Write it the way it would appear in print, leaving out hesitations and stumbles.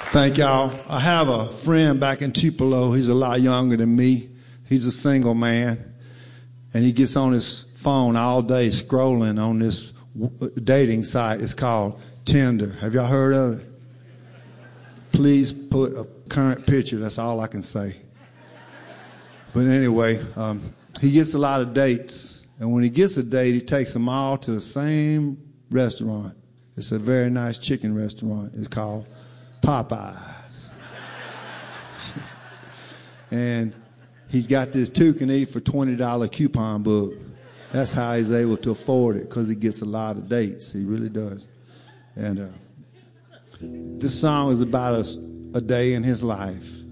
Thank y'all. I have a friend back in Tupelo. He's a lot younger than me. He's a single man, and he gets on his phone all day scrolling on this dating site. It's called Tinder. Have y'all heard of it? Please put a current picture. That's all I can say. But anyway, he gets a lot of dates, and when he gets a date, he takes them all to the same restaurant. It's a very nice chicken restaurant. It's called Popeyes. And he's got this two can eat for $20 coupon book. That's how he's able to afford it, because he gets a lot of dates. He really does. And this song is about a day in his life.